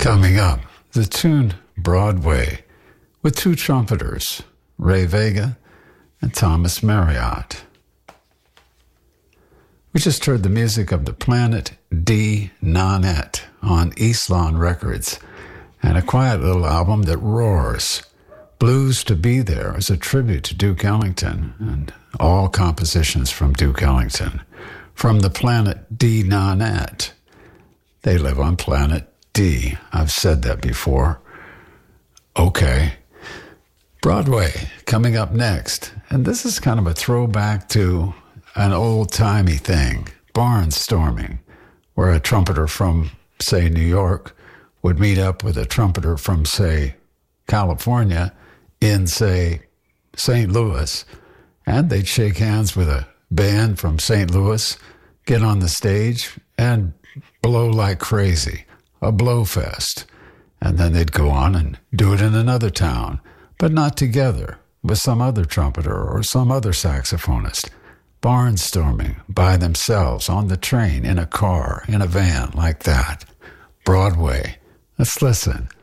Coming up, the tune Broadway with two trumpeters, Ray Vega and Thomas Marriott. We just heard the music of the Planet D Nonette on East Lawn Records, and a quiet little album that roars. Blues to Be There is a tribute to Duke Ellington, and all compositions from Duke Ellington. From the Planet D Nonette. They live on Planet D. I've said that before. Okay. Broadway coming up next. And this is kind of a throwback to an old-timey thing, barnstorming, where a trumpeter from, say, New York would meet up with a trumpeter from, say, California in, say, St. Louis, and they'd shake hands with a band from St. Louis, get on the stage, and blow like crazy, a blow fest. And then they'd go on and do it in another town, but not together, with some other trumpeter or some other saxophonist. Barnstorming by themselves, on the train, in a car, in a van, like that. Broadway. Let's listen.